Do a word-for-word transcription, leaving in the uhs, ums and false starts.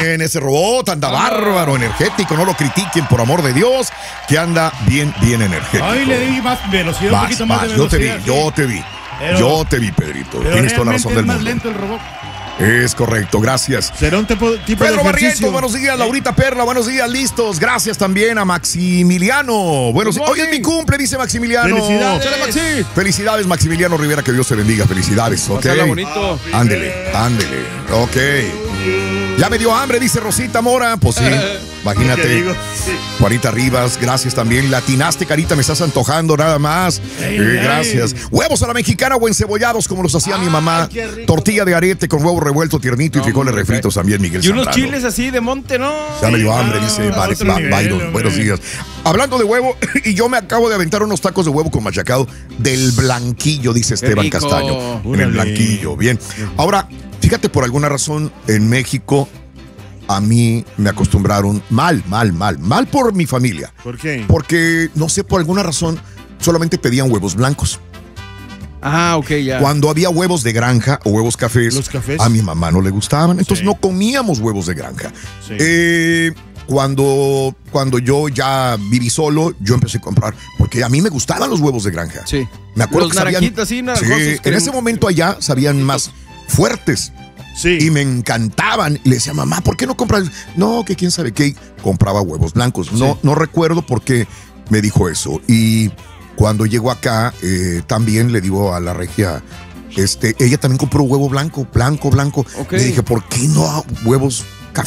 bien, ese robot anda bárbaro, energético, no lo critiquen, por amor de Dios, que anda bien, bien energético. Ay, le di más velocidad, Vas, un poquito más vas, de yo te velocidad. vi, sí. yo te vi, Pero- yo te vi, Pedrito, Pero tienes toda la razón realmente del es más mundo. lento el robot. Es correcto, gracias. Será un tipo, tipo de Pedro ejercicio. Barrientos, buenos días. Laurita Perla, buenos días, listos. Gracias también a Maximiliano. Buenos días. Hoy es mi cumple, dice Maximiliano. Felicidades. Échale, Maxi. Felicidades, Maximiliano Rivera, que Dios te bendiga. Felicidades, ok. Pásala bonito. Ándele, ándele. Ok. Ya me dio hambre, dice Rosita Mora. Pues sí, Te imagínate. digo, sí. Juanita Rivas, gracias también. Latinaste, Carita, me estás antojando nada más. Ey, Eh, ey. gracias. Huevos a la mexicana o encebollados, como los hacía mi mamá. qué rico. Tortilla de arete con huevo revuelto, tiernito y No, frijoles hombre, refritos también, Miguel Y unos Zambrano. chiles así de monte, ¿no? Ya me dio hambre, no, dice a Bar- otro Ba- nivel, Byron. hombre. Buenos días. Hablando de huevo, y yo me acabo de aventar unos tacos de huevo con machacado del Blanquillo, dice Esteban rico. Castaño. En el Órale. Blanquillo, bien. Ahora, fíjate, por alguna razón, en México, a mí me acostumbraron mal, mal, mal, mal por mi familia. ¿Por qué? Porque, no sé, por alguna razón, solamente pedían huevos blancos. Ah, ok, ya. Cuando había huevos de granja o huevos cafés, Los cafés. a mi mamá no le gustaban, entonces Sí. no comíamos huevos de granja. Sí. Eh, cuando, cuando yo ya viví solo, yo empecé a comprar, porque a mí me gustaban los huevos de granja. Sí. Me acuerdo Los que sabían, naranjitas, sí, naranjosos, sí, en creo. ese momento allá sabían más fuertes Sí. y me encantaban. Y le decía, mamá, ¿por qué no compras? No, que quién sabe qué. Compraba huevos blancos. No, Sí. no recuerdo por qué me dijo eso. Y cuando llegó acá, eh, también le digo a la regia, este, ella también compró huevo blanco, blanco, blanco. Ok. Le dije, ¿por qué no huevos